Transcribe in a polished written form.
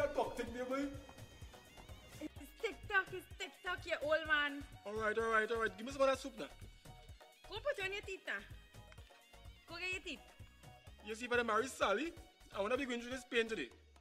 can talk to me, boy. It's TikTok, you old man. Alright. Give me some of that soup now. Go put it on your teeth now. Go get your teeth. You see, if I marry Sally, I want to be going through this pain today.